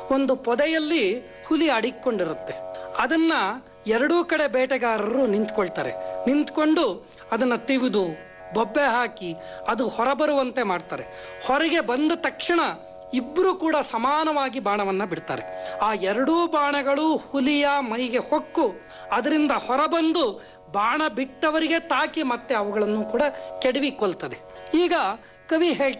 ಒಂದು ಪೊದೆಯಲ್ಲಿ ಹುಲಿ ಅಡಿಕೊಂಡಿರುತ್ತೆ. ಅದನ್ನ ಎರಡೂ ಕಡೆ ಬೇಟೆಗಾರರು ನಿಂತ್ಕೊಳ್ತಾರೆ. ನಿಂತ್ಕೊಂಡು ಅದನ್ನ ತಿವಿದು ಬೊಬ್ಬೆ ಹಾಕಿ ಅದು ಹೊರಬರುವಂತೆ ಮಾಡ್ತಾರೆ. ಹೊರಗೆ ಬಂದ ತಕ್ಷಣ ಇಬ್ಬರು ಕೂಡ ಸಮಾನವಾಗಿ ಬಾಣವನ್ನ ಬಿಡ್ತಾರೆ. ಆ ಎರಡೂ ಬಾಣಗಳು ಹುಲಿಯ ಮೈಗೆ ಹೊಕ್ಕು ಅದರಿಂದ ಹೊರಬಂದು ಬಾಣ ಬಿಟ್ಟವರಿಗೆ ತಾಕಿ ಮತ್ತೆ ಅವುಗಳನ್ನು ಕೂಡ ಕೆಡವಿ ಕೊಲ್ತದೆ. ಈಗ ಕವಿ ಹೇಳ್ತಾರೆ,